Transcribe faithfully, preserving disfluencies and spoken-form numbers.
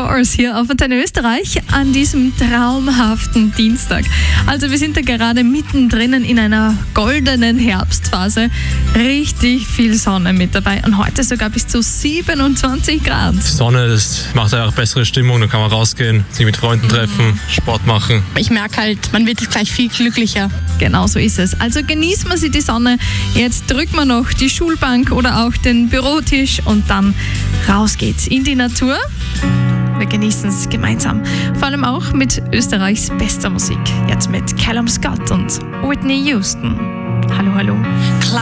Doors hier auf Antenne Österreich an diesem traumhaften Dienstag. Also wir sind da gerade mittendrin in einer goldenen Herbstphase. Richtig viel Sonne mit dabei und heute sogar bis zu siebenundzwanzig Grad. Die Sonne, das macht einfach bessere Stimmung, da kann man rausgehen, sich mit Freunden treffen, Sport machen. Ich merke halt, man wird gleich viel glücklicher. Genau so ist es. Also genießen wir sie die Sonne. Jetzt drücken wir noch die Schulbank oder auch den Bürotisch und dann raus geht's in die Natur. Wir genießen es gemeinsam. Vor allem auch mit Österreichs bester Musik. Jetzt mit Callum Scott und Whitney Houston. Hallo, hallo.